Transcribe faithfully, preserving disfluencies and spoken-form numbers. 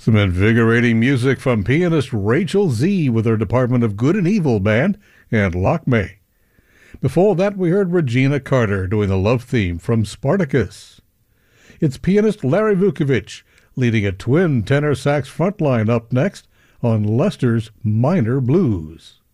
Some invigorating music from pianist Rachel Z with her Department of Good and Evil band and Lock May. Before that, we heard Regina Carter doing the love theme from Spartacus. It's pianist Larry Vukovich leading a twin tenor sax frontline up next on Lester's Minor Blues.